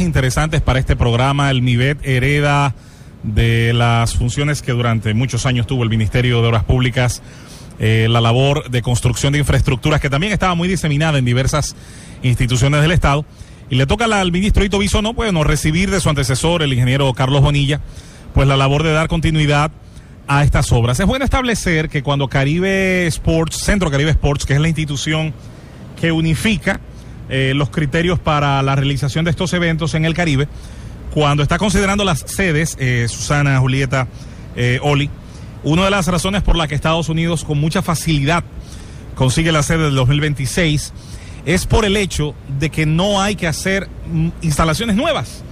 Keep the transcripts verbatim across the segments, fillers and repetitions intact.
interesantes para este programa. El MIBET hereda de las funciones que durante muchos años tuvo el Ministerio de Obras Públicas, eh, la labor de construcción de infraestructuras, que también estaba muy diseminada en diversas instituciones del Estado. Y le toca al ministro Ito Bisonó, bueno, recibir de su antecesor, el ingeniero Carlos Bonilla, pues la labor de dar continuidad a estas obras. Es bueno establecer que cuando Caribe Sports, Centro Caribe Sports, que es la institución que unifica eh, los criterios para la realización de estos eventos en el Caribe, cuando está considerando las sedes, eh, Susana, Julieta, eh, Oli, una de las razones por la que Estados Unidos con mucha facilidad consigue la sede del dos mil veintiséis es por el hecho de que no hay que hacer mm, instalaciones nuevas.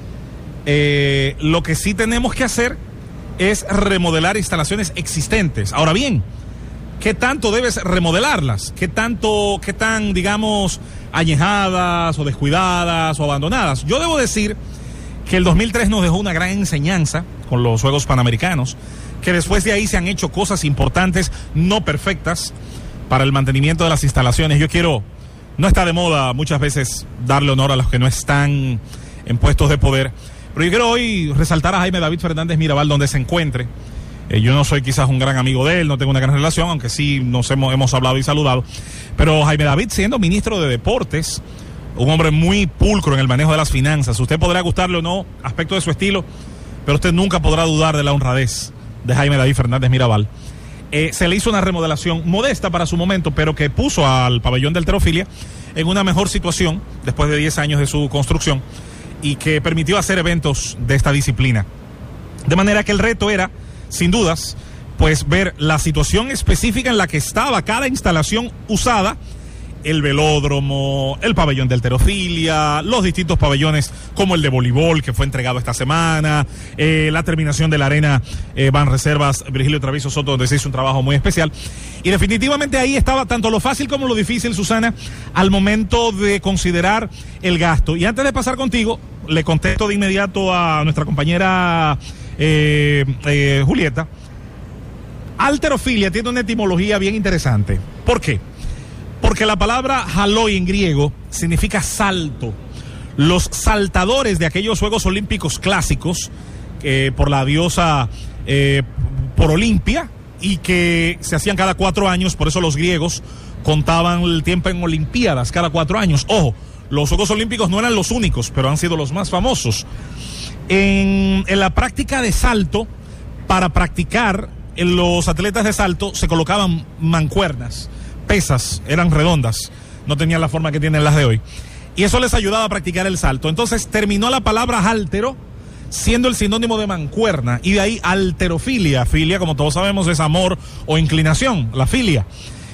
Eh, lo que sí tenemos que hacer es remodelar instalaciones existentes. Ahora bien, ¿qué tanto debes remodelarlas? ¿Qué tanto, qué tan, digamos, añejadas o descuidadas o abandonadas? Yo debo decir que el dos mil tres nos dejó una gran enseñanza con los Juegos Panamericanos, que después de ahí se han hecho cosas importantes, no perfectas, para el mantenimiento de las instalaciones. Yo quiero, no está de moda muchas veces darle honor a los que no están en puestos de poder, pero yo quiero hoy resaltar a Jaime David Fernández Mirabal donde se encuentre. Eh, yo no soy quizás un gran amigo de él, no tengo una gran relación, aunque sí nos hemos, hemos hablado y saludado, pero Jaime David, siendo ministro de Deportes, un hombre muy pulcro en el manejo de las finanzas, usted podrá gustarle o no aspecto de su estilo, pero usted nunca podrá dudar de la honradez de Jaime David Fernández Mirabal. Eh, se le hizo una remodelación modesta para su momento, pero que puso al pabellón de halterofilia en una mejor situación después de diez años de su construcción y que permitió hacer eventos de esta disciplina. De manera que el reto era, sin dudas, pues ver la situación específica en la que estaba cada instalación usada, el velódromo, el pabellón de halterofilia, los distintos pabellones como el de voleibol que fue entregado esta semana, eh, la terminación de la arena eh, Banreservas Virgilio Travieso Soto, donde se hizo un trabajo muy especial. Y definitivamente ahí estaba tanto lo fácil como lo difícil, Susana, al momento de considerar el gasto. Y antes de pasar contigo, le contesto de inmediato a nuestra compañera eh, eh, Julieta. Halterofilia tiene una etimología bien interesante. ¿Por qué? Porque la palabra haloi en griego significa salto. Los saltadores de aquellos Juegos Olímpicos clásicos, eh, por la diosa, eh, por Olimpia, y que se hacían cada cuatro años, por eso los griegos contaban el tiempo en olimpiadas cada cuatro años. Ojo, los Juegos Olímpicos no eran los únicos, pero han sido los más famosos. En, en la práctica de salto, para practicar, en los atletas de salto se colocaban mancuernas. Pesas, eran redondas, no tenían la forma que tienen las de hoy, y eso les ayudaba a practicar el salto. Entonces terminó la palabra haltero siendo el sinónimo de mancuerna, y de ahí halterofilia. Filia, como todos sabemos, es amor o inclinación, la filia,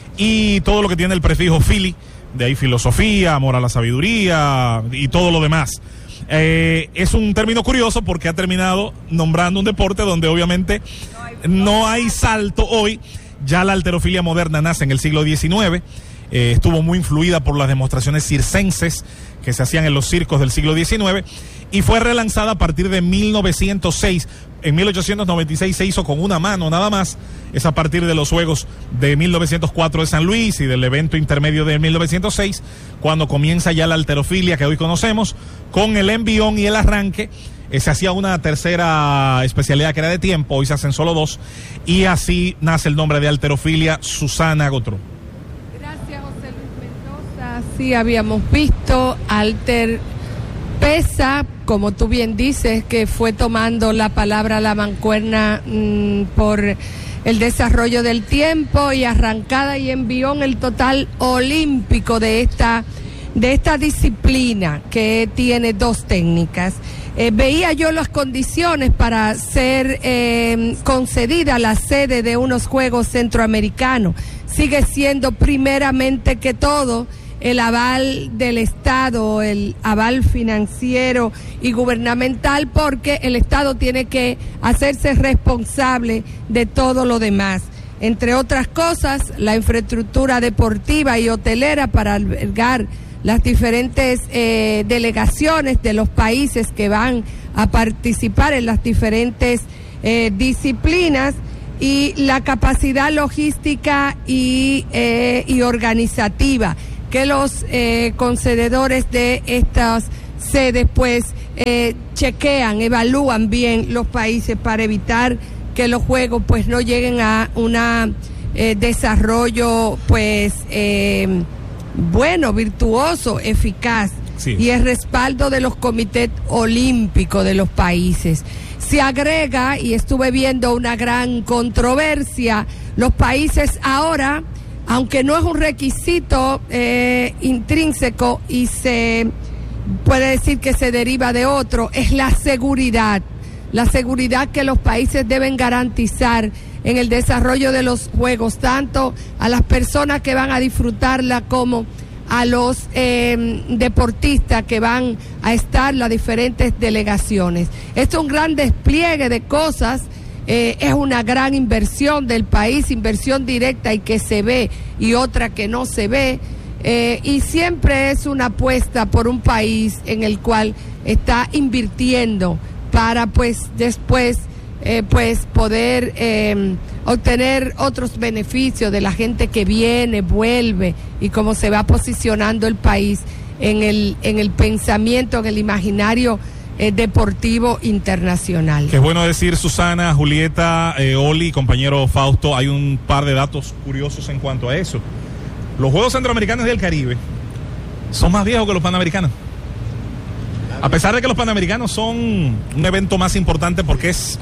y todo lo que tiene el prefijo fili, de ahí filosofía, amor a la sabiduría y todo lo demás. Eh, es un término curioso porque ha terminado nombrando un deporte donde obviamente no hay salto hoy. Ya la halterofilia moderna nace en el siglo diecinueve, eh, estuvo muy influida por las demostraciones circenses que se hacían en los circos del siglo diecinueve y fue relanzada a partir de mil novecientos seis. En mil ochocientos noventa y seis se hizo con una mano nada más, es a partir de los Juegos de mil novecientos cuatro de San Luis y del evento intermedio de mil novecientos seis, cuando comienza ya la halterofilia que hoy conocemos, con el envión y el arranque. Eh, se hacía una tercera especialidad que era de tiempo, hoy se hacen solo dos, y así nace el nombre de halterofilia. Susana Gotro. Gracias, José Luis Mendoza. Sí, habíamos visto halter pesa, como tú bien dices, que fue tomando la palabra la mancuerna mmm, por el desarrollo del tiempo, y arrancada y envión el total olímpico de esta, de esta disciplina que tiene dos técnicas. Eh, veía yo las condiciones para ser eh, concedida la sede de unos Juegos Centroamericanos. Sigue siendo primeramente que todo el aval del Estado, el aval financiero y gubernamental, porque el Estado tiene que hacerse responsable de todo lo demás. Entre otras cosas, la infraestructura deportiva y hotelera para albergar las diferentes eh, delegaciones de los países que van a participar en las diferentes eh, disciplinas, y la capacidad logística y, eh, y organizativa que los eh, concededores de estas sedes pues eh, chequean, evalúan bien los países para evitar que los juegos pues no lleguen a una eh, desarrollo pues eh, bueno, virtuoso, eficaz. Sí. Y el respaldo de los comités olímpicos de los países. Se agrega, y estuve viendo una gran controversia, los países ahora, aunque no es un requisito eh, intrínseco y se puede decir que se deriva de otro, es la seguridad, la seguridad que los países deben garantizar en el desarrollo de los juegos, tanto a las personas que van a disfrutarla como a los eh, deportistas que van a estar, las diferentes delegaciones. Esto es un gran despliegue de cosas, eh, es una gran inversión del país, inversión directa y que se ve y otra que no se ve, eh, y siempre es una apuesta por un país en el cual está invirtiendo para pues después eh, pues poder eh, obtener otros beneficios de la gente que viene, vuelve, y cómo se va posicionando el país en el en el pensamiento, en el imaginario eh, deportivo internacional. Qué bueno decir, Susana, Julieta, eh, Oli, compañero Fausto, hay un par de datos curiosos en cuanto a eso. Los Juegos Centroamericanos y del Caribe son más viejos que los Panamericanos. A pesar de que los Panamericanos son un evento más importante porque es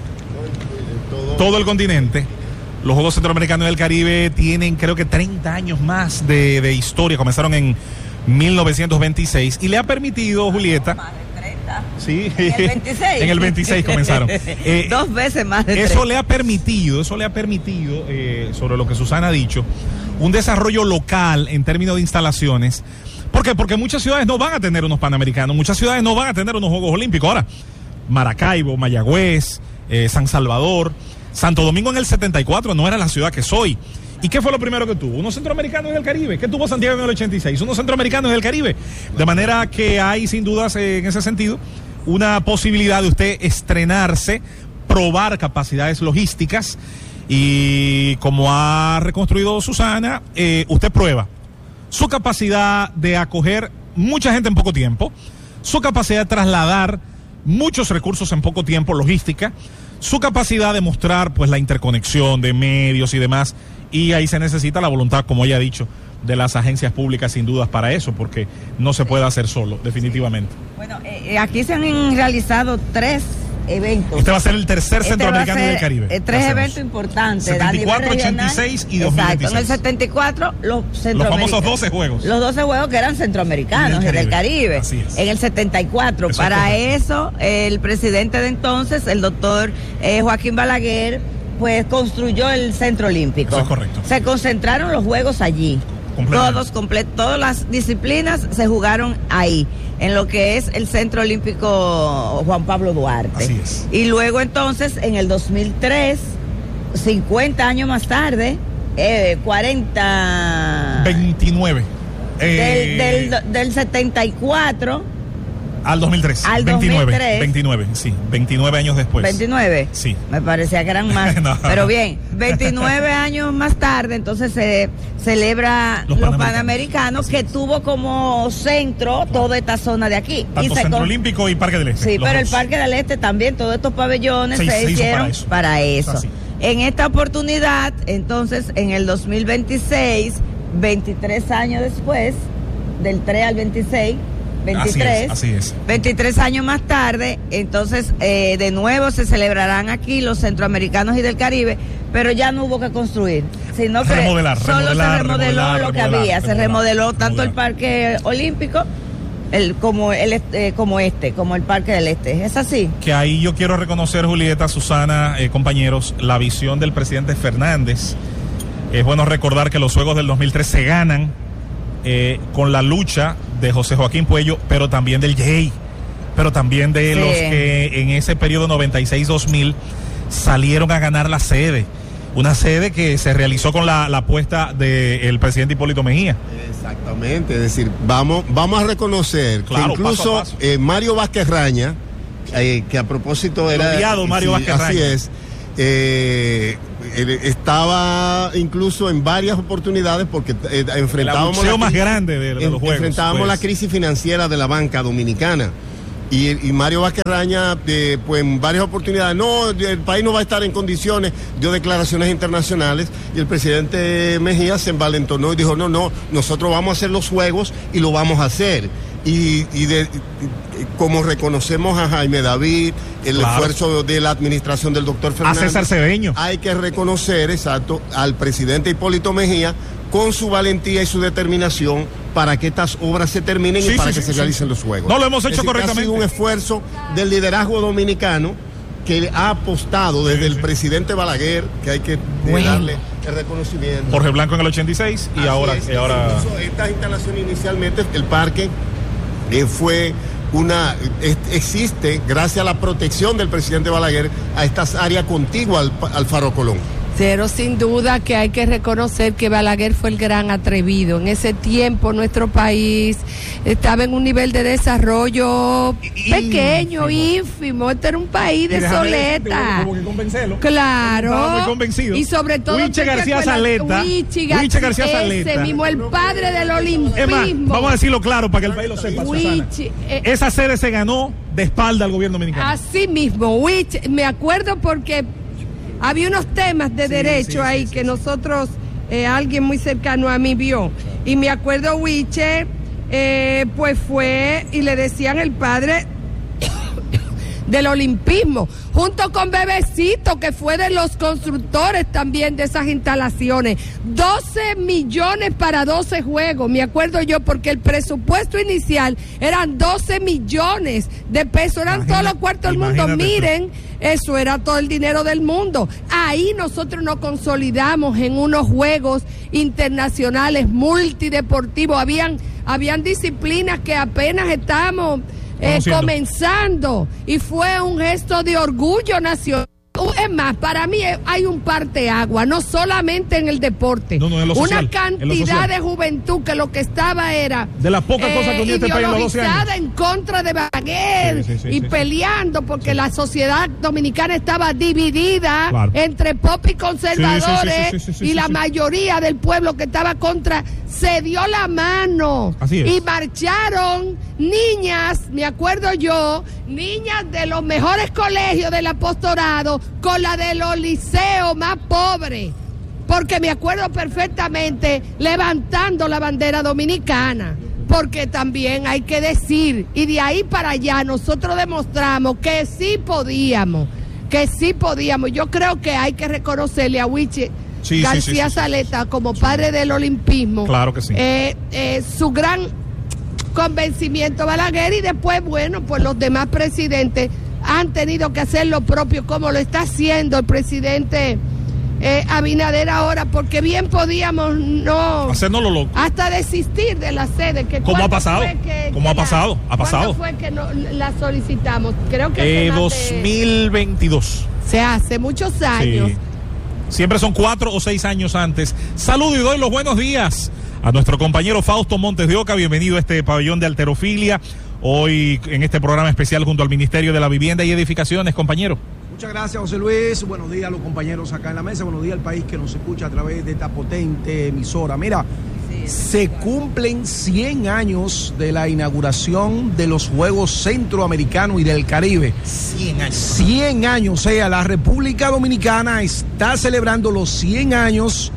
todo el continente, los Juegos Centroamericanos del Caribe tienen creo que treinta años más de, de historia. Comenzaron en mil novecientos veintiséis y le ha permitido, Julieta... Más de treinta. Sí, en el veintiséis. En el veintiséis comenzaron. Eh, Dos veces más de eso treinta. le ha permitido, eso le ha permitido, eh, sobre lo que Susana ha dicho, un desarrollo local en términos de instalaciones. ¿Por qué? Porque muchas ciudades no van a tener unos Panamericanos, muchas ciudades no van a tener unos Juegos Olímpicos. Ahora, Maracaibo, Mayagüez, eh, San Salvador... Santo Domingo en el setenta y cuatro no era la ciudad que soy. ¿Y qué fue lo primero que tuvo? Unos centroamericanos del Caribe. ¿Qué tuvo Santiago en el ochenta y seis? Unos centroamericanos del Caribe. De manera que hay, sin dudas, eh, en ese sentido, una posibilidad de usted estrenarse, probar capacidades logísticas y, como ha reconstruido Susana, eh, usted prueba su capacidad de acoger mucha gente en poco tiempo, su capacidad de trasladar muchos recursos en poco tiempo, logística, su capacidad de mostrar pues la interconexión de medios y demás, y ahí se necesita la voluntad, como ella ha dicho, de las agencias públicas sin dudas para eso, porque no se puede hacer solo, definitivamente. Bueno, eh, aquí se han realizado tres eventos. Este va a ser el tercer este centroamericano ser, del Caribe. Eh, tres eventos importantes. setenta y cuatro, ochenta y seis y dos mil veintiséis. Exacto, en el setenta y cuatro los centroamericanos. Los famosos doce juegos. Los doce juegos que eran centroamericanos y del, del Caribe. Así es. En el setenta y cuatro. Eso para eso, el presidente de entonces, el doctor eh, Joaquín Balaguer, pues construyó el Centro Olímpico. Eso es correcto. Se concentraron los juegos allí. Todos completos, todas las disciplinas se jugaron ahí, en lo que es el Centro Olímpico Juan Pablo Duarte. Así es. Y luego entonces, en el dos mil tres, cincuenta años más tarde, eh, cuarenta... veintinueve. Eh, del, del, del setenta y cuatro... Al dos mil tres. Al veintinueve, dos mil tres. veintinueve, sí. veintinueve años después. ¿veintinueve? Sí. Me parecía que eran más. No. Pero bien, veintinueve años más tarde, entonces se celebra los, los Panamericanos, Panamericanos que es. tuvo como centro toda esta zona de aquí. Tanto y Centro con... Olímpico y Parque del Este. Sí, pero dos. El Parque del Este también, todos estos pabellones se, se hicieron para eso. Para eso. Así. En esta oportunidad, entonces, en el dos mil veintiséis, veintitrés años después, del tres al veintiséis, veintitrés, así es, así es. veintitrés años más tarde, entonces eh, de nuevo se celebrarán aquí los centroamericanos y del Caribe, pero ya no hubo que construir, sino que remodelar, solo remodelar, se remodeló remodelar, lo que remodelar, había, remodelar, se remodeló remodelar. tanto el Parque Olímpico el, como, el, eh, como este, como el Parque del Este, ¿es así? Que ahí yo quiero reconocer, Julieta, Susana, eh, compañeros, la visión del presidente Fernández. Es bueno recordar que los Juegos del dos mil tres se ganan eh, con la lucha de José Joaquín Puello, pero también del Jay, pero también de sí. los que en ese periodo noventa y seis dos mil salieron a ganar la sede, una sede que se realizó con la, la apuesta del presidente Hipólito Mejía. Exactamente, es decir, vamos, vamos a reconocer claro, que incluso paso paso. Eh, Mario Vázquez Raña, eh, que a propósito era... El odiado Mario sí, Vázquez Raña. Así es. Eh, estaba incluso en varias oportunidades porque eh, enfrentábamos el la más grande de, de los juegos, enfrentábamos pues. la crisis financiera de la banca dominicana Y, y Mario Vázquez Raña, eh, pues en varias oportunidades, no, el país no va a estar en condiciones, dio declaraciones internacionales, y el presidente Mejía se envalentonó y dijo, no, no, nosotros vamos a hacer los juegos y lo vamos a hacer. Y, y de, como reconocemos a Jaime David, el claro. esfuerzo de la administración del doctor Fernández, a César Cedeño, hay que reconocer, exacto, al presidente Hipólito Mejía con su valentía y su determinación para que estas obras se terminen sí, y para sí, que sí, se sí. realicen los juegos. No lo hemos hecho es decir, correctamente. Ha sido un esfuerzo del liderazgo dominicano que ha apostado desde sí, el sí. presidente Balaguer, que hay que bueno. darle el reconocimiento. Jorge Blanco en el ochenta y seis y Así ahora... Es, y ahora... Estas instalaciones inicialmente, el parque eh, fue una... Es, existe, gracias a la protección del presidente Balaguer, a estas áreas contiguas al, al Faro Colón. Pero sin duda que hay que reconocer que Balaguer fue el gran atrevido. En ese tiempo nuestro país estaba en un nivel de desarrollo pequeño, ínfimo. ínfimo. Este era un país de soleta. Como que convencerlo. Claro. Estaba muy convencido. Y sobre todo... Huiche García Saleta. Huiche García, García Saleta. Ese mismo, el padre del olimpismo. Es más, vamos a decirlo claro para que el país lo sepa, Huiche, eh, Esa sede se ganó de espalda al gobierno dominicano. Así mismo, Huiche. Me acuerdo porque... había unos temas de sí, derecho sí, ahí sí, que sí, nosotros, eh, alguien muy cercano a mí vio. Y me acuerdo, Huiche, eh, pues fue y le decían el padre del olimpismo, junto con Bebecito, que fue de los constructores también de esas instalaciones. doce millones para doce juegos, me acuerdo yo, porque el presupuesto inicial eran doce millones de pesos, eran Imagina, todos los cuartos del mundo. Miren, eso era todo el dinero del mundo. Ahí nosotros nos consolidamos en unos juegos internacionales multideportivos. Habían, habían disciplinas que apenas estábamos Eh, comenzando, y fue un gesto de orgullo nacional. Es más, para mí hay un parteaguas, no solamente en el deporte, no, no, en lo una social, cantidad de juventud que lo que estaba era de las pocas eh, cosas que este país a los doce años, en contra de Balaguer, sí, sí, sí, y sí, peleando porque sí. la sociedad dominicana estaba dividida claro. entre pop y conservadores, sí, sí, sí, sí, sí, sí, y sí, la sí. mayoría del pueblo que estaba contra se dio la mano. Así es. Y marcharon niñas, me acuerdo yo, niñas de los mejores colegios del apostolado con la de los liceos más pobres, porque me acuerdo perfectamente levantando la bandera dominicana, porque también hay que decir, y de ahí para allá nosotros demostramos que sí podíamos, que sí podíamos. Yo creo que hay que reconocerle a Huiche sí, García sí, sí, sí, Saleta sí, como padre del olimpismo, claro que sí, eh, eh, su gran convencimiento Balaguer, y después, bueno, pues los demás presidentes han tenido que hacer lo propio, como lo está haciendo el presidente eh, Abinader ahora, porque bien podíamos no hacernos lo loco, hasta desistir de la sede. Que ¿Cómo ha pasado? Que, ¿Cómo que ha pasado? La, ha pasado. ¿Cuándo fue que no, la solicitamos? Creo que eh, dos mil veintidós. Se hace muchos años. Sí. Siempre son cuatro o seis años antes. Saludo y doy los buenos días a nuestro compañero Fausto Montes de Oca. Bienvenido a este pabellón de Alterofilia. Hoy en este programa especial junto al Ministerio de la Vivienda y Edificaciones, compañero. Muchas gracias, José Luis. Buenos días a los compañeros acá en la mesa. Buenos días al país que nos escucha a través de esta potente emisora. Mira, se cumplen cien años de la inauguración de los Juegos Centroamericanos y del Caribe. cien años. cien años, o sea, la República Dominicana está celebrando los cien años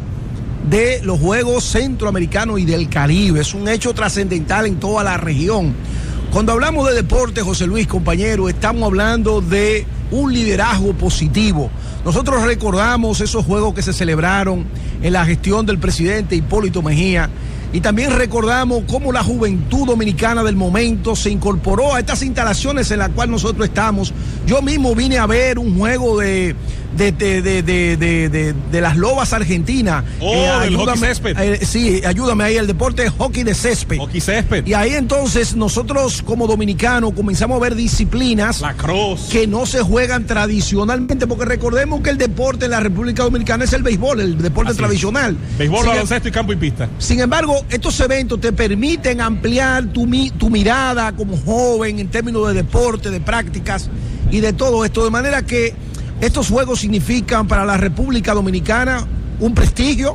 de los Juegos Centroamericanos y del Caribe. Es un hecho trascendental en toda la región. Cuando hablamos de deporte, José Luis, compañero, estamos hablando de un liderazgo positivo. Nosotros recordamos esos juegos que se celebraron en la gestión del presidente Hipólito Mejía, y también recordamos cómo la juventud dominicana del momento se incorporó a estas instalaciones en las cuales nosotros estamos. Yo mismo vine a ver un juego de de de de de, de, de, de las Lobas Argentinas. Oh, eh, el hockey césped. Eh, sí, ayúdame ahí, el deporte de hockey de césped. Hockey césped. Y ahí entonces nosotros como dominicanos comenzamos a ver disciplinas la cross, que no se juegan tradicionalmente, porque recordemos que el deporte en la República Dominicana es el béisbol, el deporte Así tradicional. Es. Béisbol, baloncesto y campo y pista. Sin embargo, estos eventos te permiten ampliar tu, tu mirada como joven en términos de deporte, de prácticas y de todo esto, de manera que estos juegos significan para la República Dominicana un prestigio,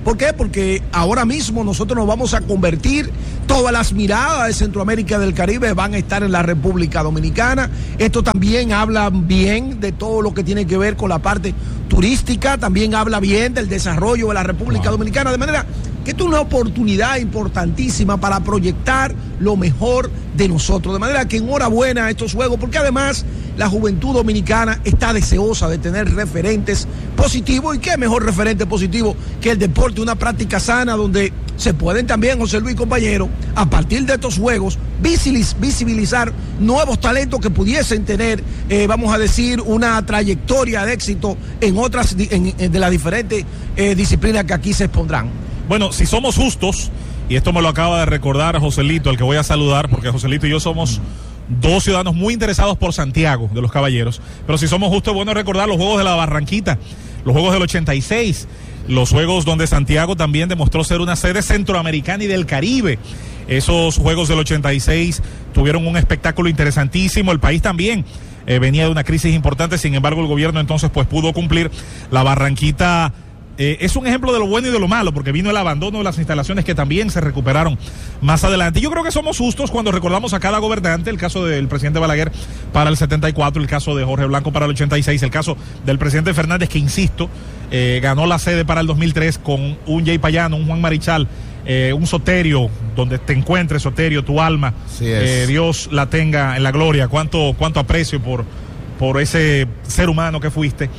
¿Por qué? Porque ahora mismo nosotros nos vamos a convertir, todas las miradas de Centroamérica y del Caribe van a estar en la República Dominicana. Esto también habla bien de todo lo que tiene que ver con la parte turística, también habla bien del desarrollo de la República wow. Dominicana, de manera que esto es una oportunidad importantísima para proyectar lo mejor de nosotros. De manera que enhorabuena a estos juegos, porque además la juventud dominicana está deseosa de tener referentes positivos. ¿Y qué mejor referente positivo que el deporte, una práctica sana donde se pueden también, José Luis, compañero, a partir de estos juegos, visibilizar nuevos talentos que pudiesen tener, eh, vamos a decir, una trayectoria de éxito en otras en, en, de las diferentes eh, disciplinas que aquí se expondrán? Bueno, si somos justos, y esto me lo acaba de recordar Joselito, al que voy a saludar, porque Joselito y yo somos dos ciudadanos muy interesados por Santiago de los Caballeros, pero si somos justos, es bueno recordar los Juegos de la Barranquita, los Juegos del ochenta y seis, los Juegos donde Santiago también demostró ser una sede centroamericana y del Caribe. Esos Juegos del ochenta y seis tuvieron un espectáculo interesantísimo, el país también eh, venía de una crisis importante, sin embargo el gobierno entonces pues pudo cumplir. La Barranquita Eh, es un ejemplo de lo bueno y de lo malo, porque vino el abandono de las instalaciones que también se recuperaron más adelante. Yo creo que somos justos cuando recordamos a cada gobernante, el caso del presidente Balaguer para el setenta y cuatro, el caso de Jorge Blanco para el ochenta y seis, el caso del presidente Fernández, que insisto, eh, ganó la sede para el dos mil tres con un Jay Payano, un Juan Marichal, eh, un Soterio, donde te encuentres, Soterio, tu alma, eh, Dios la tenga en la gloria. Cuánto, cuánto aprecio por, por ese ser humano que fuiste.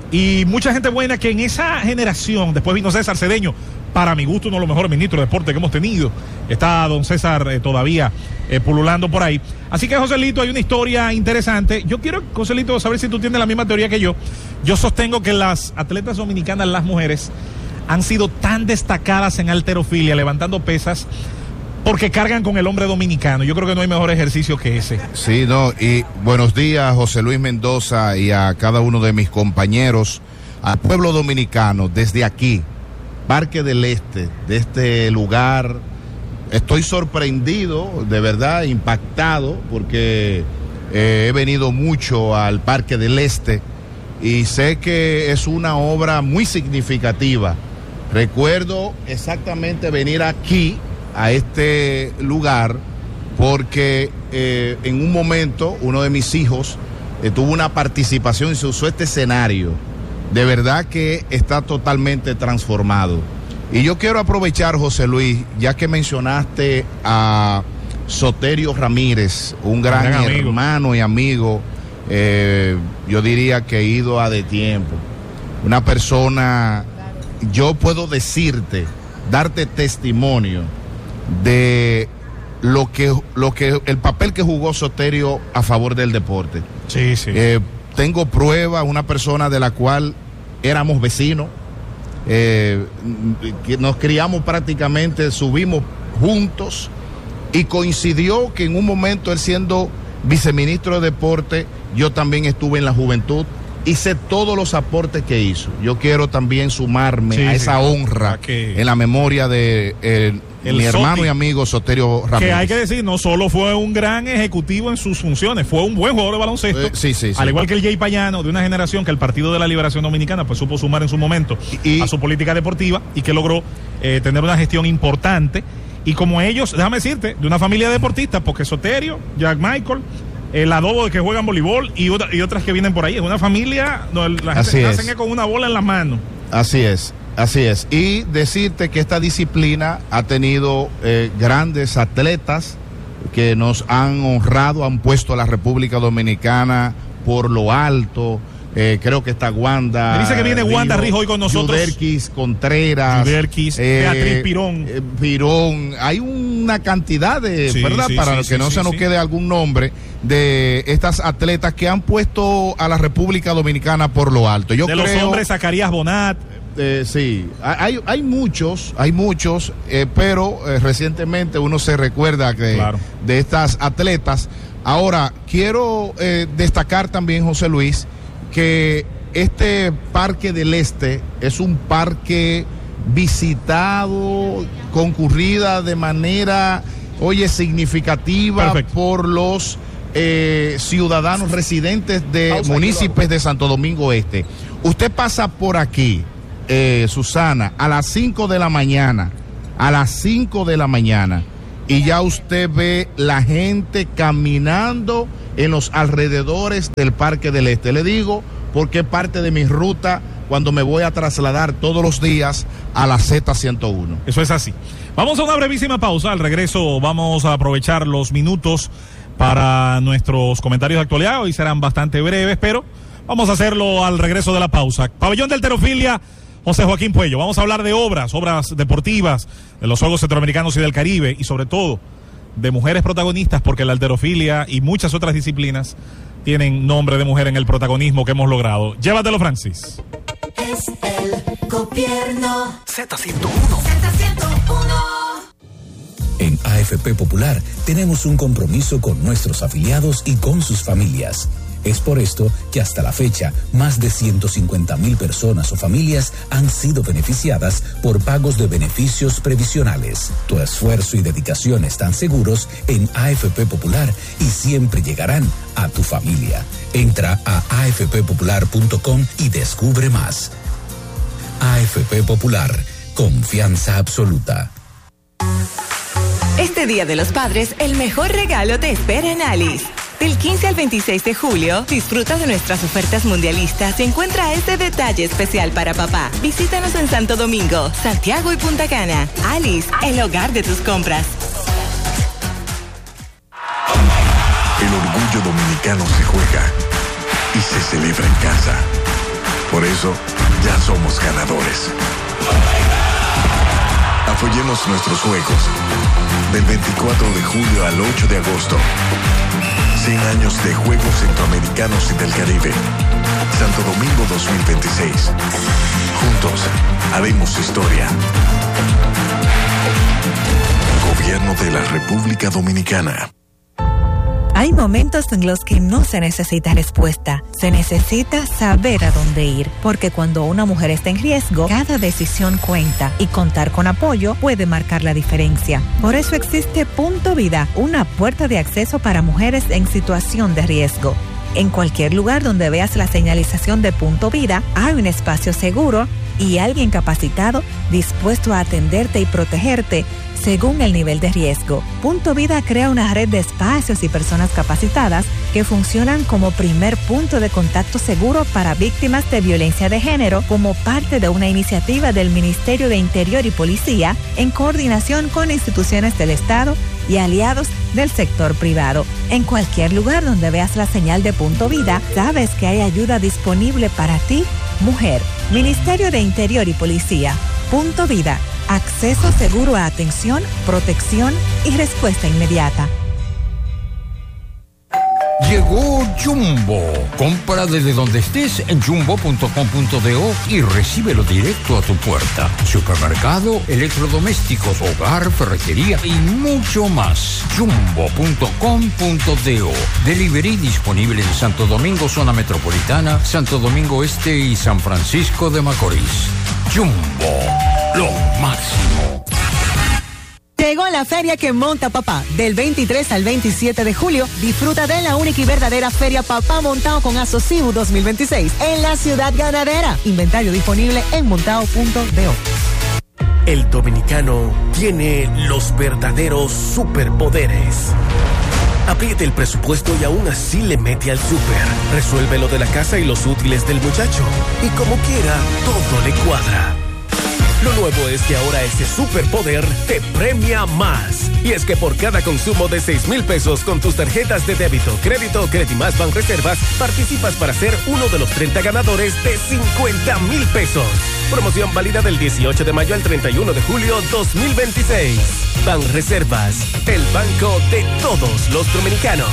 Y mucha gente buena que en esa generación, después vino César Cedeño, para mi gusto uno de los mejores ministros de deporte que hemos tenido. Está don César eh, todavía eh, pululando por ahí. Así que, Joselito, hay una historia interesante. Yo quiero, Joselito, saber si tú tienes la misma teoría que yo. Yo sostengo que las atletas dominicanas, las mujeres, han sido tan destacadas en halterofilia, levantando pesas, porque cargan con el hombre dominicano. Yo creo que no hay mejor ejercicio que ese. Sí, no, y buenos días, José Luis Mendoza, y a cada uno de mis compañeros, al pueblo dominicano, desde aquí, Parque del Este, de este lugar. Estoy sorprendido, de verdad, impactado, porque eh, he venido mucho al Parque del Este y sé que es una obra muy significativa. Recuerdo exactamente venir aquí, a este lugar, porque eh, en un momento uno de mis hijos eh, tuvo una participación y se usó este escenario. De verdad que está totalmente transformado. Y yo quiero aprovechar, José Luis, ya que mencionaste a Soterio Ramírez, un gran, gran hermano y amigo, eh, yo diría que ido a de tiempo. Una persona, yo puedo decirte, darte testimonio de lo que lo que el papel que jugó Soterio a favor del deporte. Sí, sí. Eh, tengo prueba, una persona de la cual éramos vecinos, eh, que nos criamos prácticamente, subimos juntos, y coincidió que en un momento él siendo viceministro de deporte, yo también estuve en la juventud. Hice todos los aportes que hizo. Yo quiero también sumarme sí, a esa sí. honra que... en la memoria de eh, mi hermano Soti, y amigo Soterio Ramírez. Que hay que decir, no solo fue un gran ejecutivo en sus funciones, fue un buen jugador de baloncesto. Eh, sí, sí, al sí. igual que el Jay Payano, de una generación que el Partido de la Liberación Dominicana pues supo sumar en su momento y, a su política deportiva, y que logró eh, tener una gestión importante. Y como ellos, déjame decirte, de una familia de deportistas, porque Soterio, Jack Michael, el adobo de que juegan voleibol y, otra, y otras que vienen por ahí. Es una familia donde la gente nace con una bola en la mano. Así es, así es. Y decirte que esta disciplina ha tenido eh, grandes atletas que nos han honrado, han puesto a la República Dominicana por lo alto. Eh, creo que está Wanda. Me dice que viene Wanda Rijo hoy con nosotros. Yuderquis Contreras. Yuderquis, eh, Beatriz Pirón. Eh, Pirón. Hay una cantidad de, sí, ¿verdad? Sí, Para sí, que sí, no sí, se nos sí. quede algún nombre de estas atletas que han puesto a la República Dominicana por lo alto. Yo de creo, los hombres, Zacarías Bonat. Eh, sí, hay, hay muchos, hay muchos, eh, pero eh, recientemente uno se recuerda que, claro. de estas atletas. Ahora, quiero eh, destacar también, José Luis, que este Parque del Este es un parque visitado, concurrida de manera, oye, significativa. Perfecto. Por los eh, ciudadanos residentes de Pausa, municipios de Santo Domingo Este. Usted pasa por aquí, eh, Susana, a las cinco de la mañana, a las cinco de la mañana, y ya usted ve la gente caminando en los alrededores del Parque del Este. Le digo porque es parte de mi ruta cuando me voy a trasladar todos los días a la Z ciento uno. Eso es así. Vamos a una brevísima pausa. Al regreso vamos a aprovechar los minutos para nuestros comentarios de actualidad. Hoy serán bastante breves, pero vamos a hacerlo al regreso de la pausa. Pabellón de Halterofilia, José Joaquín Puello. Vamos a hablar de obras, obras deportivas, de los Juegos Centroamericanos y del Caribe, y sobre todo de mujeres protagonistas, porque la halterofilia y muchas otras disciplinas tienen nombre de mujer en el protagonismo que hemos logrado. Llévatelo, Francis. Es el gobierno. Z ciento uno. Z ciento uno. En A F P Popular tenemos un compromiso con nuestros afiliados y con sus familias. Es por esto que hasta la fecha, más de ciento cincuenta mil personas o familias han sido beneficiadas por pagos de beneficios previsionales. Tu esfuerzo y dedicación están seguros en A F P Popular y siempre llegarán a tu familia. Entra a a f p popular punto com y descubre más. A F P Popular, confianza absoluta. Este Día de los Padres, el mejor regalo te espera en Alice. Del quince al veintiséis de julio, disfruta de nuestras ofertas mundialistas y encuentra este detalle especial para papá. Visítanos en Santo Domingo, Santiago y Punta Cana. Alice, el hogar de tus compras. El orgullo dominicano se juega y se celebra en casa. Por eso, ya somos ganadores. Apoyemos nuestros juegos. Del veinticuatro de julio al ocho de agosto. cien años de Juegos Centroamericanos y del Caribe. Santo Domingo dos mil veintiséis. Juntos haremos historia. Gobierno de la República Dominicana. Hay momentos en los que no se necesita respuesta, se necesita saber a dónde ir, porque cuando una mujer está en riesgo, cada decisión cuenta y contar con apoyo puede marcar la diferencia. Por eso existe Punto Vida, una puerta de acceso para mujeres en situación de riesgo. En cualquier lugar donde veas la señalización de Punto Vida, hay un espacio seguro y alguien capacitado dispuesto a atenderte y protegerte según el nivel de riesgo. Punto Vida crea una red de espacios y personas capacitadas que funcionan como primer punto de contacto seguro para víctimas de violencia de género, como parte de una iniciativa del Ministerio de Interior y Policía en coordinación con instituciones del Estado y aliados del sector privado. En cualquier lugar donde veas la señal de Punto Vida, sabes que hay ayuda disponible para ti, mujer. Ministerio de Interior y Policía. Punto Vida. Acceso seguro a atención, protección y respuesta inmediata. Llegó Jumbo. Compra desde donde estés en jumbo punto com punto do y recíbelo directo a tu puerta. Supermercado, electrodomésticos, hogar, ferretería y mucho más. jumbo punto com punto do. Delivery disponible en Santo Domingo, zona metropolitana, Santo Domingo Este y San Francisco de Macorís. Jumbo, lo máximo. Llegó la feria que monta papá. Del veintitrés al veintisiete de julio, disfruta de la única y verdadera Feria Papá Montao con Asociu dos mil veintiséis en la Ciudad Ganadera. Inventario disponible en montao punto do. El dominicano tiene los verdaderos superpoderes. Apriete el presupuesto y aún así le mete al súper. Resuelve lo de la casa y los útiles del muchacho. Y como quiera, todo le cuadra. Lo nuevo es que ahora ese superpoder te premia más. Y es que por cada consumo de seis mil pesos con tus tarjetas de débito, crédito o Credimas Banreservas, participas para ser uno de los treinta ganadores de cincuenta mil pesos. Promoción válida del dieciocho de mayo al treinta y uno de julio dos mil veintiséis. Banreservas, el banco de todos los dominicanos.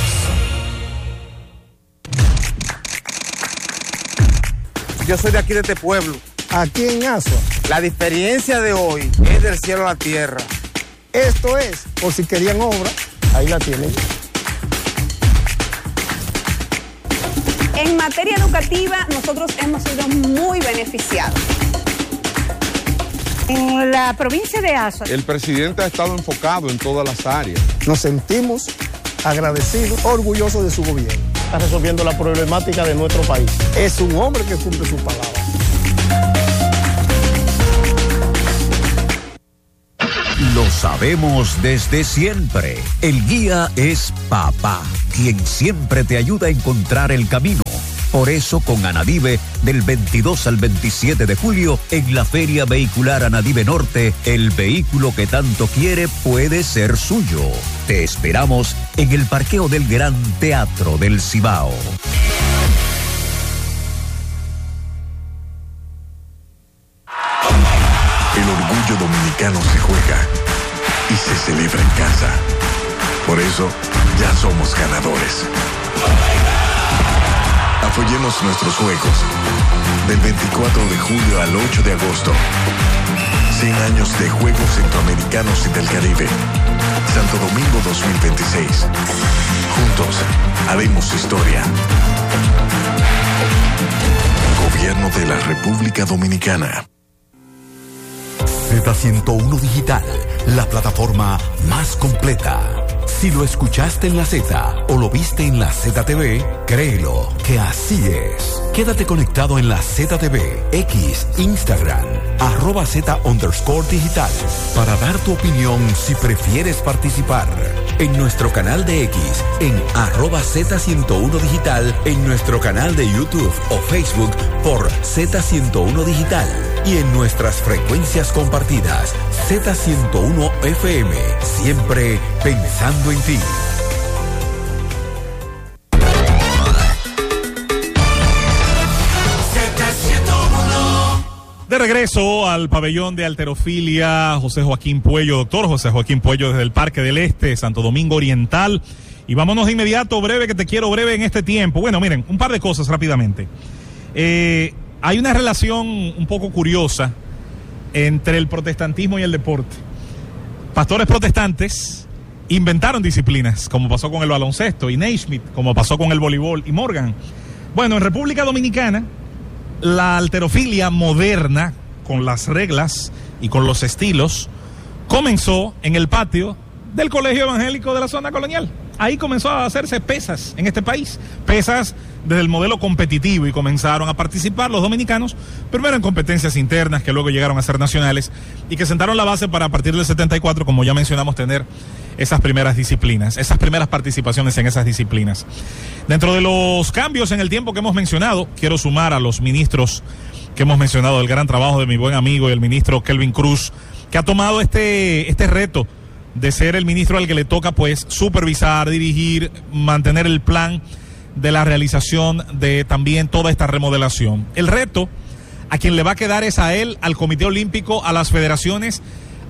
Yo soy de aquí, de este pueblo. Aquí en Asua. La diferencia de hoy es del cielo a la tierra. Esto es, por si querían obra, ahí la tienen. En materia educativa, nosotros hemos sido muy beneficiados. En la provincia de Asua, el presidente ha estado enfocado en todas las áreas. Nos sentimos agradecidos, orgullosos de su gobierno. Está resolviendo la problemática de nuestro país. Es un hombre que cumple su palabra. Lo sabemos desde siempre. El guía es papá, quien siempre te ayuda a encontrar el camino. Por eso, con Anadive, del veintidós al veintisiete de julio, en la Feria Vehicular Anadive Norte, el vehículo que tanto quiere puede ser suyo. Te esperamos en el parqueo del Gran Teatro del Cibao. El orgullo dominicano se juega y se celebra en casa. Por eso, ya somos ganadores. Apoyemos nuestros juegos. Del veinticuatro de julio al ocho de agosto. cien años de Juegos Centroamericanos y del Caribe. Santo Domingo dos mil veintiséis. Juntos, haremos historia. Gobierno de la República Dominicana. Z ciento uno Digital, la plataforma más completa. Si lo escuchaste en la Z o lo viste en la Z T V, créelo que así es. Quédate conectado en la Z T V, X, Instagram, arroba Z underscore digital, para dar tu opinión si prefieres participar. En nuestro canal de X, en arroba Z ciento uno Digital, en nuestro canal de YouTube o Facebook por Z ciento uno Digital y en nuestras frecuencias compartidas, Z ciento uno F M, siempre pensando en ti. De regreso al pabellón de halterofilia, José Joaquín Puello, doctor José Joaquín Puello, desde el Parque del Este, Santo Domingo Oriental. Y vámonos de inmediato, breve, que te quiero breve en este tiempo. Bueno, miren, un par de cosas rápidamente. Eh, hay una relación un poco curiosa entre el protestantismo y el deporte. Pastores protestantes inventaron disciplinas, como pasó con el baloncesto, y Naismith, como pasó con el voleibol, y Morgan. Bueno, en República Dominicana, la halterofilia moderna, con las reglas y con los estilos, comenzó en el patio del Colegio Evangélico de la Zona Colonial. Ahí comenzó a hacerse pesas en este país, pesas desde el modelo competitivo, y comenzaron a participar los dominicanos, primero en competencias internas que luego llegaron a ser nacionales y que sentaron la base para, a partir del setenta y cuatro, como ya mencionamos, tener esas primeras disciplinas, esas primeras participaciones en esas disciplinas. Dentro de los cambios en el tiempo que hemos mencionado, quiero sumar a los ministros que hemos mencionado, el gran trabajo de mi buen amigo, el ministro Kelvin Cruz, que ha tomado este, este reto de ser el ministro al que le toca, pues, supervisar, dirigir, mantener el plan de la realización de también toda esta remodelación. El reto a quien le va a quedar es a él, al Comité Olímpico, a las federaciones,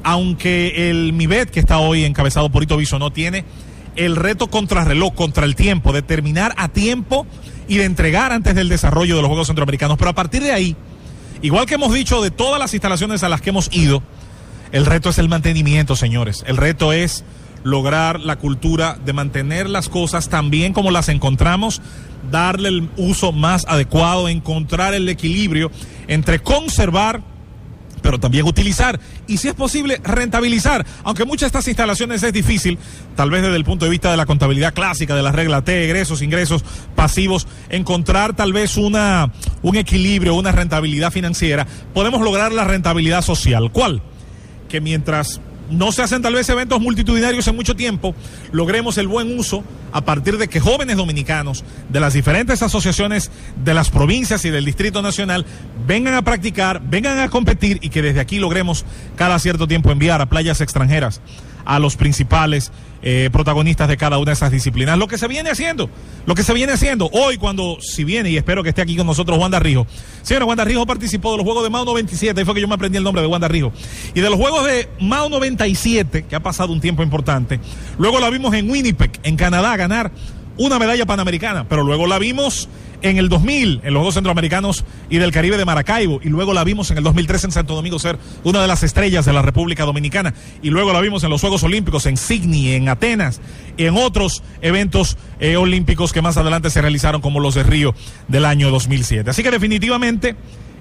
aunque el MIBET, que está hoy encabezado por Ito Bisonó, tiene el reto contrarreloj, contra el tiempo, de terminar a tiempo y de entregar antes del desarrollo de los Juegos Centroamericanos. Pero a partir de ahí, igual que hemos dicho de todas las instalaciones a las que hemos ido, el reto es el mantenimiento, señores. El reto es lograr la cultura de mantener las cosas tan bien como las encontramos, darle el uso más adecuado, encontrar el equilibrio entre conservar, pero también utilizar, y si es posible rentabilizar, aunque muchas de estas instalaciones es difícil, tal vez desde el punto de vista de la contabilidad clásica, de la regla T, egresos, ingresos, pasivos, encontrar tal vez una un equilibrio, una rentabilidad financiera. Podemos lograr la rentabilidad social. ¿Cuál? Que mientras no se hacen tal vez eventos multitudinarios en mucho tiempo, logremos el buen uso a partir de que jóvenes dominicanos de las diferentes asociaciones de las provincias y del Distrito Nacional vengan a practicar, vengan a competir, y que desde aquí logremos cada cierto tiempo enviar a playas extranjeras a los principales eh, protagonistas de cada una de esas disciplinas. Lo que se viene haciendo, lo que se viene haciendo hoy, cuando si viene, y espero que esté aquí con nosotros Wanda Rijo. Señora, Wanda Rijo participó de los Juegos de Mao noventa y siete, ahí fue que yo me aprendí el nombre de Wanda Rijo, y de los Juegos de Mao noventa y siete, que ha pasado un tiempo importante. Luego la vimos en Winnipeg, en Canadá, ganar una medalla panamericana, pero luego la vimos en el dos mil, en los Juegos Centroamericanos y del Caribe de Maracaibo, y luego la vimos en el dos mil tres en Santo Domingo ser una de las estrellas de la República Dominicana, y luego la vimos en los Juegos Olímpicos en Sydney, en Atenas, y en otros eventos eh, olímpicos que más adelante se realizaron, como los de Río del año dos mil siete. Así que definitivamente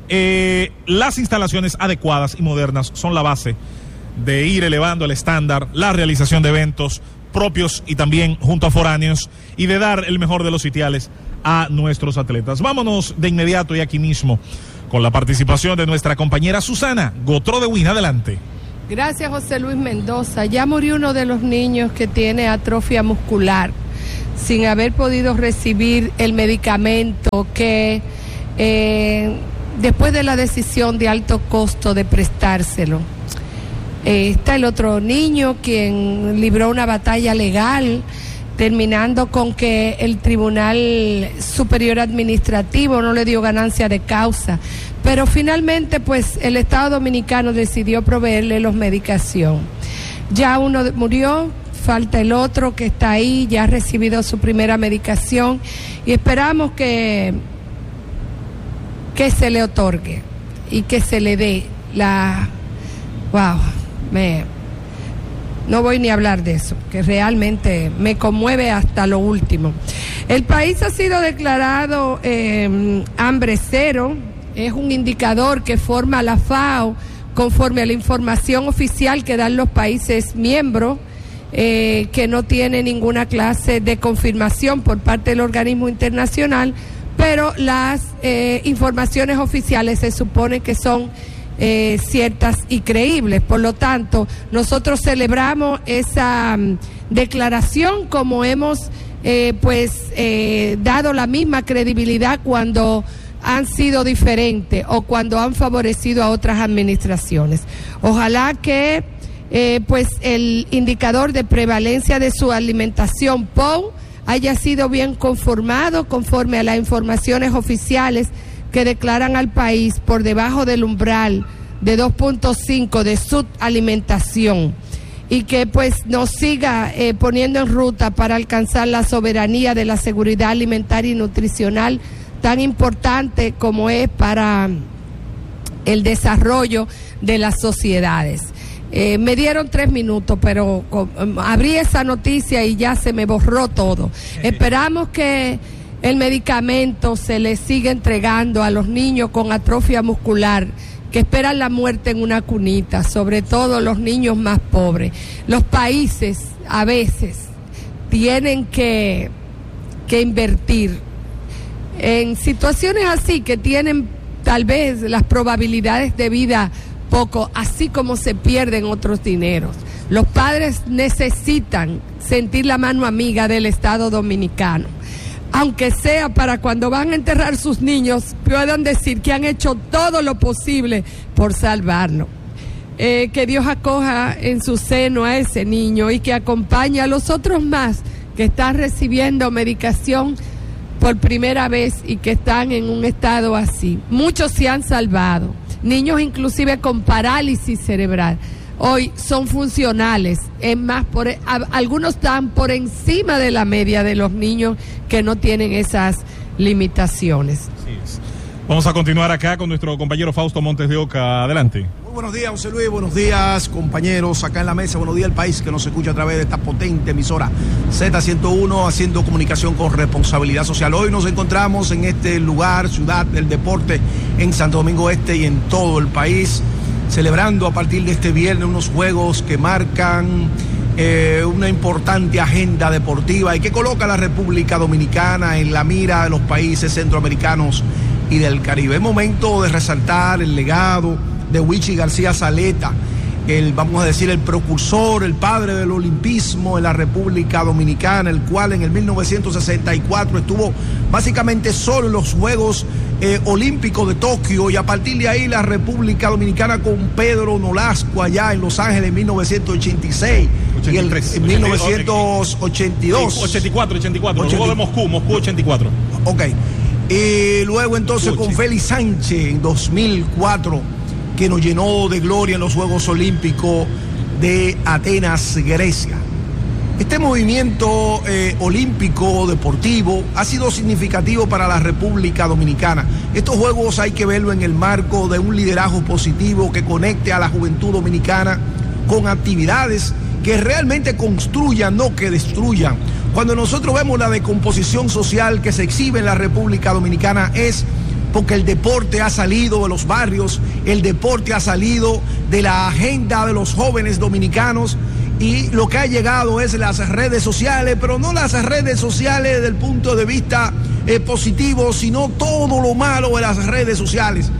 eh, las instalaciones adecuadas y modernas son la base de ir elevando el estándar, la realización de eventos propios y también junto a foráneos, y de dar el mejor de los sitiales a nuestros atletas. Vámonos de inmediato y aquí mismo con la participación de nuestra compañera Susana Gotro de Win. Adelante. Gracias, José Luis Mendoza. Ya murió uno de los niños que tiene atrofia muscular sin haber podido recibir el medicamento que eh, después de la decisión de alto costo de prestárselo. Eh, está el otro niño quien libró una batalla legal, terminando con que el Tribunal Superior Administrativo no le dio ganancia de causa, pero finalmente pues el Estado Dominicano decidió proveerle los medicación. Ya uno murió, falta el otro que está ahí, ya ha recibido su primera medicación y esperamos que, que se le otorgue y que se le dé la... Wow, me... No voy ni a hablar de eso, que realmente me conmueve hasta lo último. El país ha sido declarado eh, hambre cero, es un indicador que forma la FAO conforme a la información oficial que dan los países miembros, eh, que no tiene ninguna clase de confirmación por parte del organismo internacional, pero las eh, informaciones oficiales se supone que son Eh, ciertas y creíbles. Por lo tanto, nosotros celebramos esa um, declaración, como hemos eh, pues eh, dado la misma credibilidad cuando han sido diferentes o cuando han favorecido a otras administraciones. Ojalá que eh, pues el indicador de prevalencia de su alimentación P O U haya sido bien conformado conforme a las informaciones oficiales que declaran al país por debajo del umbral de dos punto cinco de subalimentación y que pues nos siga eh, poniendo en ruta para alcanzar la soberanía de la seguridad alimentaria y nutricional tan importante como es para el desarrollo de las sociedades. Eh, me dieron tres minutos, pero con, um, abrí esa noticia y ya se me borró todo. Esperamos que el medicamento se le sigue entregando a los niños con atrofia muscular que esperan la muerte en una cunita, sobre todo los niños más pobres. Los países a veces tienen que, que invertir en situaciones así que tienen tal vez las probabilidades de vida poco, así como se pierden otros dineros. Los padres necesitan sentir la mano amiga del Estado Dominicano, aunque sea para cuando van a enterrar sus niños puedan decir que han hecho todo lo posible por salvarlo. Eh, que Dios acoja en su seno a ese niño y que acompañe a los otros más que están recibiendo medicación por primera vez y que están en un estado así. Muchos se han salvado, niños inclusive con parálisis cerebral. Hoy son funcionales, es más, por, a, algunos están por encima de la media de los niños que no tienen esas limitaciones. Sí es. Vamos a continuar acá con nuestro compañero Fausto Montes de Oca. Adelante. Muy buenos días, José Luis, buenos días, compañeros acá en la mesa, buenos días al país que nos escucha a través de esta potente emisora Z ciento uno, haciendo comunicación con responsabilidad social. Hoy nos encontramos en este lugar, ciudad del deporte, en Santo Domingo Este y en todo el país, celebrando a partir de este viernes unos juegos que marcan eh, una importante agenda deportiva y que coloca a la República Dominicana en la mira de los países centroamericanos y del Caribe. Es momento de resaltar el legado de Wichi García Saleta, el, vamos a decir, el precursor, el padre del olimpismo en la República Dominicana, el cual en el mil novecientos sesenta y cuatro estuvo básicamente solo en los Juegos eh, Olímpicos de Tokio, y a partir de ahí la República Dominicana con Pedro Nolasco allá en Los Ángeles en mil novecientos ochenta y seis ochenta y tres, y el, en mil novecientos ochenta y dos. ochenta y cuatro, ochenta y cuatro, ochenta y cuatro. Luego de Moscú, Moscú ochenta y cuatro. Ok. Y luego entonces con Félix Sánchez en dos mil cuatro, que nos llenó de gloria en los Juegos Olímpicos de Atenas, Grecia. Este movimiento eh, olímpico deportivo ha sido significativo para la República Dominicana. Estos Juegos hay que verlo en el marco de un liderazgo positivo que conecte a la juventud dominicana con actividades que realmente construyan, no que destruyan. Cuando nosotros vemos la decomposición social que se exhibe en la República Dominicana es porque el deporte ha salido de los barrios, el deporte ha salido de la agenda de los jóvenes dominicanos, y lo que ha llegado es las redes sociales, pero no las redes sociales desde el punto de vista eh, positivo, sino todo lo malo de las redes sociales.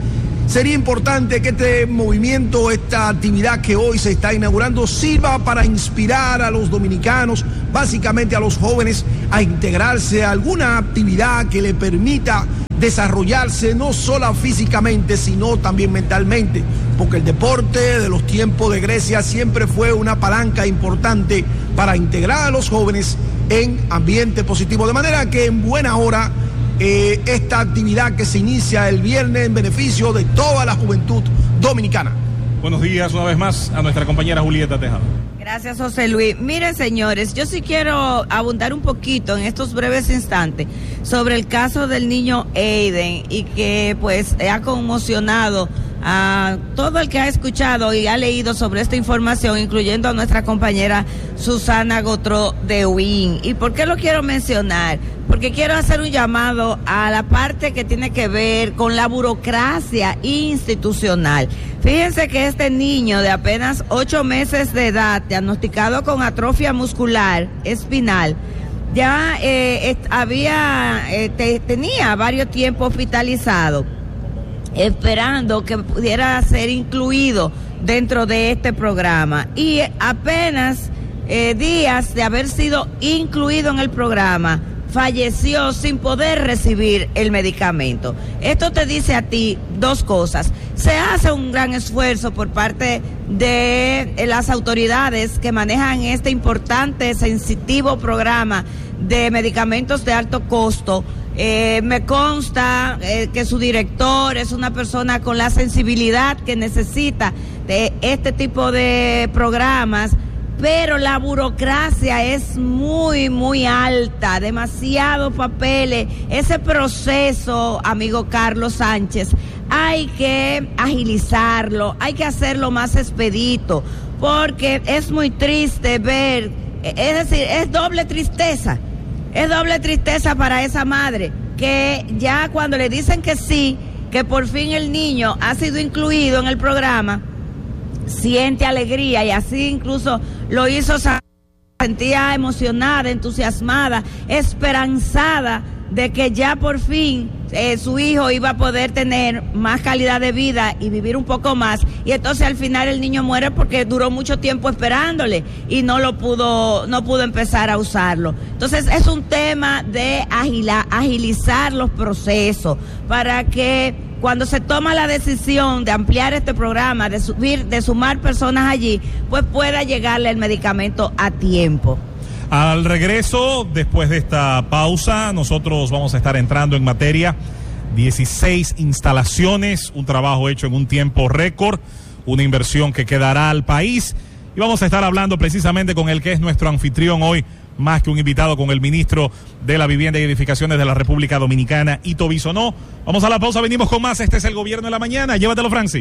sería importante que este movimiento, esta actividad que hoy se está inaugurando, sirva para inspirar a los dominicanos, básicamente a los jóvenes, a integrarse a alguna actividad que le permita desarrollarse no solo físicamente, sino también mentalmente, porque el deporte de los tiempos de Grecia siempre fue una palanca importante para integrar a los jóvenes en ambiente positivo, de manera que en buena hora eh, esta actividad que se inicia el viernes en beneficio de toda la juventud dominicana. Buenos días una vez más a nuestra compañera Julieta Tejada. Gracias, José Luis. Miren, señores, yo sí quiero abundar un poquito en estos breves instantes sobre el caso del niño Aiden y que pues ha conmocionado a todo el que ha escuchado y ha leído sobre esta información, incluyendo a nuestra compañera Susana Gotró de U I N. ¿Y por qué lo quiero mencionar? Porque quiero hacer un llamado a la parte que tiene que ver con la burocracia institucional. Fíjense que este niño de apenas ocho meses de edad, diagnosticado con atrofia muscular espinal, ya eh, est- había eh, te- tenía varios tiempos hospitalizado, esperando que pudiera ser incluido dentro de este programa. Y apenas eh, días de haber sido incluido en el programa, falleció sin poder recibir el medicamento. Esto te dice a ti dos cosas. Se hace un gran esfuerzo por parte de las autoridades que manejan este importante, sensitivo programa de medicamentos de alto costo. Eh, me consta eh, que su director es una persona con la sensibilidad que necesita de este tipo de programas, pero la burocracia es muy, muy alta, demasiados papeles. Ese proceso, amigo Carlos Sánchez, hay que agilizarlo, hay que hacerlo más expedito, porque es muy triste ver, es decir, es doble tristeza. Es doble tristeza para esa madre, que ya cuando le dicen que sí, que por fin el niño ha sido incluido en el programa, siente alegría y así incluso lo hizo, sentía emocionada, entusiasmada, esperanzada de que ya por fin eh, su hijo iba a poder tener más calidad de vida y vivir un poco más, y entonces al final el niño muere porque duró mucho tiempo esperándole y no lo pudo, no pudo empezar a usarlo. Entonces es un tema de agila, agilizar los procesos para que cuando se toma la decisión de ampliar este programa, de subir, de sumar personas allí, pues pueda llegarle el medicamento a tiempo. Al regreso, después de esta pausa, nosotros vamos a estar entrando en materia. dieciséis instalaciones, un trabajo hecho en un tiempo récord, una inversión que quedará al país. Y vamos a estar hablando precisamente con el que es nuestro anfitrión hoy, más que un invitado, con el ministro de la Vivienda y Edificaciones de la República Dominicana, Ito Bisonó. Vamos a la pausa, venimos con más. Este es el Gobierno de la Mañana. Llévatelo, Francis.